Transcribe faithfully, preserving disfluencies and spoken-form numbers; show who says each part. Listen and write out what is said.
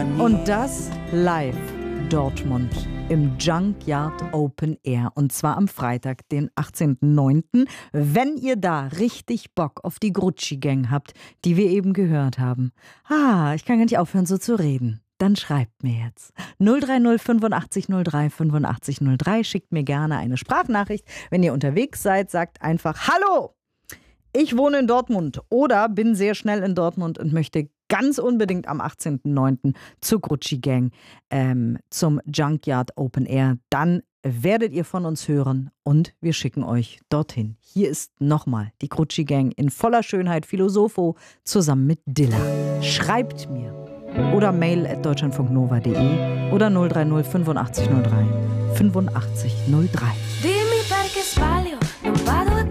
Speaker 1: Und das live Dortmund im Junkyard Open Air. Und zwar am Freitag, den achtzehnten neunten Wenn ihr da richtig Bock auf die Grutschi-Gang habt, die wir eben gehört haben. Ah, ich kann gar nicht aufhören, so zu reden. Dann schreibt mir jetzt null drei null fünfundachtzig null drei fünfundachtzig null drei. Schickt mir gerne eine Sprachnachricht. Wenn ihr unterwegs seid, sagt einfach Hallo! Ich wohne in Dortmund oder bin sehr schnell in Dortmund und möchte ganz unbedingt am achtzehnten neunten zur Grutschi-Gang, ähm, zum Junkyard Open Air. Dann werdet ihr von uns hören und wir schicken euch dorthin. Hier ist nochmal die Grutschi-Gang in voller Schönheit, Philosopho, zusammen mit Dilla. Schreibt mir oder mail at deutschlandfunknova punkt de oder null drei null fünfundachtzig null drei fünfundachtzig null drei.